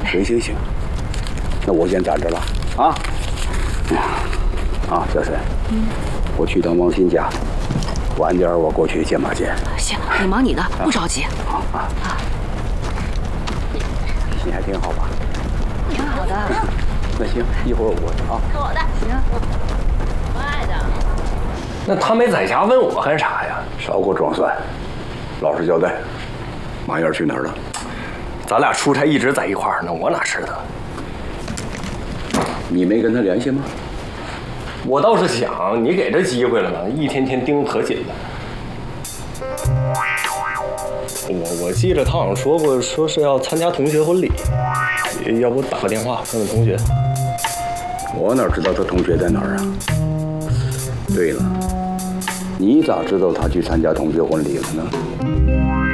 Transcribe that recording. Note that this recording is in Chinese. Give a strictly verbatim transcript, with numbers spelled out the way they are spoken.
行行行，那我先站着了啊。啊，小沈，嗯，我去趟王鑫家，晚点我过去见马健。 行，你忙你的，不着急。 好啊啊，心还挺好吧？ 挺好的。 那行，一会儿我过去啊。 我的行，快点。 那他没在家问我干啥呀？ 少给我装蒜，老实交代。马燕去哪儿了？ 咱俩出差一直在一块儿呢，我哪知道？ 你没跟他联系吗？ 我倒是想，你给这机会了呢，一天天盯可紧了。我我记着他好像说过，说是要参加同学婚礼，要不打个电话问问同学。 我哪知道他同学在哪儿啊？对了，你咋知道他去参加同学婚礼了呢？